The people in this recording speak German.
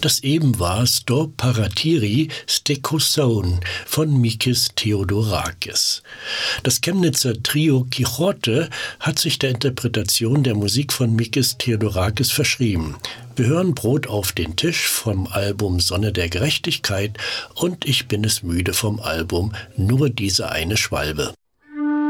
Das eben war Sto Paratiri Stekosaun von Mikis Theodorakis. Das Chemnitzer Trio Quixote hat sich der Interpretation der Musik von Mikis Theodorakis verschrieben. Wir hören Brot auf den Tisch vom Album Sonne der Gerechtigkeit und Ich bin es müde vom Album Nur diese eine Schwalbe.